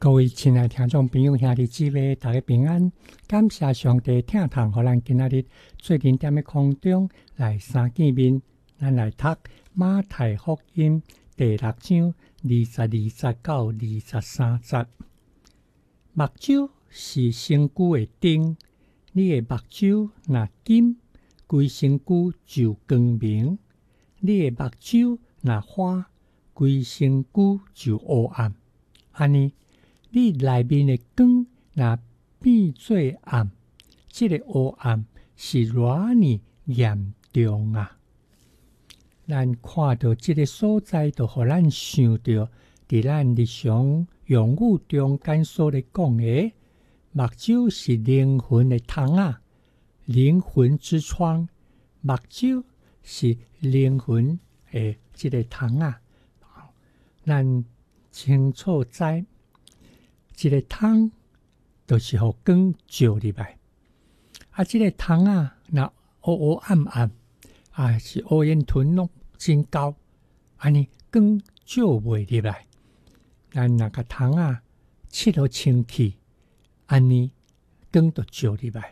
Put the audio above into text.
各位亲爱听众朋友、兄弟姊妹，大家平安！感谢上帝听堂，互咱今仔日做灵点的空中来相见面。咱来读马太福音第6章20、29、23节。目睭是身躯的灯，你的目睭若金，规身躯就光明；你的目睭若花，规身躯就黑暗。安尼。你内面的光若变做暗，这个黑暗是偌呢严重啊！咱看到这个所在，就互咱想到，伫咱日常用语中间所咧讲的，目睭是灵魂的窗啊，灵魂之窗，目睭是灵魂的这个窗啊。咱清楚知。这个窗就是互光照入来，这个窗啊，若黑黑暗暗，是乌烟吞拢真高，安尼光照袂入来。咱若个窗啊，漆互清气，安尼光就照入来。